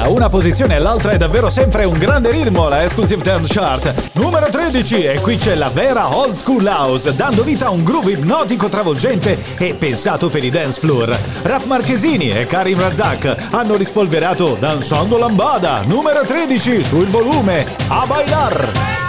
Da una posizione all'altra è davvero sempre un grande ritmo la Exclusive Dance Chart. Numero 13, e qui c'è la vera old school house, dando vita a un groove ipnotico travolgente e pensato per i dance floor. Raf Marchesini e Karim Razak hanno rispolverato Danzando Lambada, numero 13, sul volume, a bailar!